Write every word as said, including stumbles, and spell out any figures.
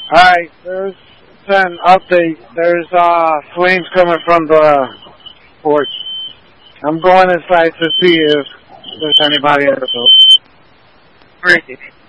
Alright, there's an update. There's uh flames coming from the porch. I'm going inside to see if there's anybody in the building. Where is it?